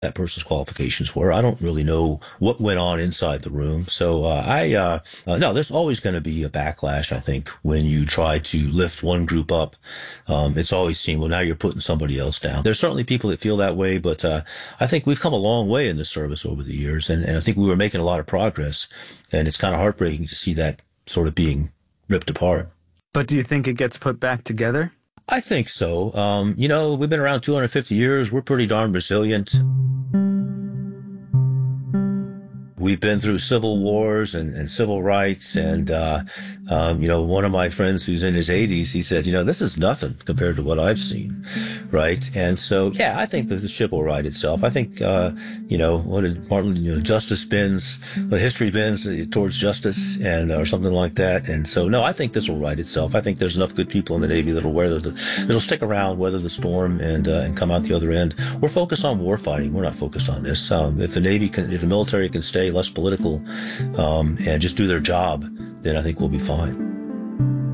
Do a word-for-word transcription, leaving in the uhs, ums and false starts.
that person's qualifications were. I don't really know what went on inside the room. So uh, I uh, uh, no, there's always going to be a backlash. I think when you try to lift one group up, um, it's always seen, well, now you're putting somebody else down. There's certainly people that feel that way, but uh, I think we've come a long way in the service over the years, and, and I think we were making a lot of progress. And it's kind of heartbreaking to see that sort of being ripped apart. But do you think it gets put back together? I think so. Um, you know, we've been around two hundred fifty years. We're pretty darn resilient. We've been through civil wars and, and civil rights. And, uh, um, you know, one of my friends who's in his eighties, he said, you know, this is nothing compared to what I've seen. Right. And so, yeah, I think that the ship will right itself. I think, uh, you know, what did Martin, you know, justice bends, well, history bends towards justice and, or something like that. And so, no, I think this will right itself. I think there's enough good people in the Navy that'll weather the, that'll stick around, weather the storm and, uh, and come out the other end. We're focused on war fighting. We're not focused on this. Um, if the Navy can, if the military can stay less political, um, and just do their job, then I think we'll be fine.